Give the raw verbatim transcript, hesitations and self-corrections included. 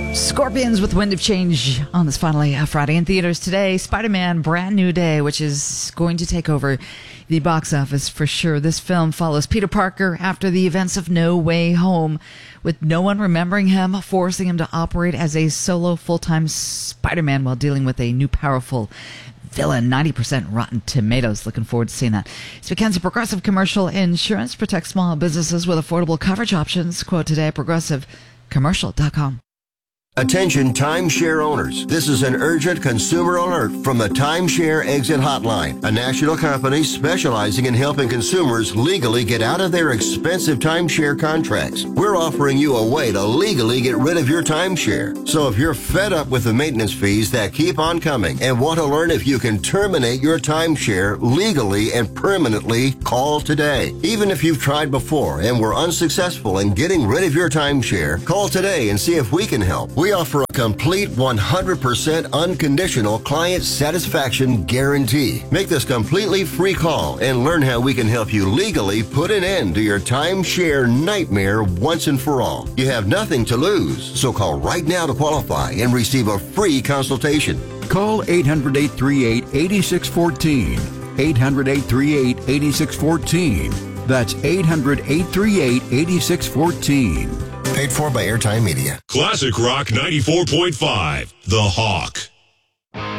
Scorpions with Wind of Change on this finally uh, Friday in theaters today. Spider-Man Brand New Day, which is going to take over the box office for sure. This film follows Peter Parker after the events of No Way Home, with no one remembering him, forcing him to operate as a solo full-time Spider-Man while dealing with a new powerful villain. ninety percent Rotten Tomatoes. Looking forward to seeing that. Speaking of Progressive Commercial Insurance, protect small businesses with affordable coverage options. Quote today at progressive commercial dot com. Attention timeshare owners. This is an urgent consumer alert from the Timeshare Exit Hotline, a national company specializing in helping consumers legally get out of their expensive timeshare contracts. We're offering you a way to legally get rid of your timeshare. So if you're fed up with the maintenance fees that keep on coming and want to learn if you can terminate your timeshare legally and permanently, call today. Even if you've tried before and were unsuccessful in getting rid of your timeshare, call today and see if we can help. We offer a complete one hundred percent unconditional client satisfaction guarantee. Make this completely free call and learn how we can help you legally put an end to your timeshare nightmare once and for all. You have nothing to lose, so call right now to qualify and receive a free consultation. Call eight hundred, eight three eight, eight six one four. eight hundred, eight three eight, eight six one four. That's eight hundred, eight three eight, eight six one four. Paid for by Airtime Media. Classic Rock ninety-four point five, The Hawk.